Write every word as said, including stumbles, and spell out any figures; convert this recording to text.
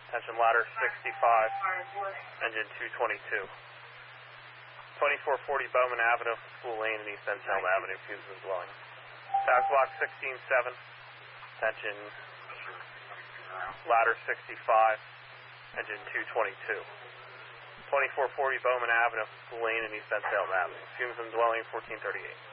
Attention ladder sixty-five, engine two twenty-two. twenty-four forty Bowman Avenue, School Lane and East End Town Avenue, fumes and dwelling. Tax block sixteen seven, attention ladder sixty-five, engine two twenty-two. twenty-four forty Bowman Avenue, School Lane and East End Town Avenue, fumes and dwelling fourteen thirty-eight.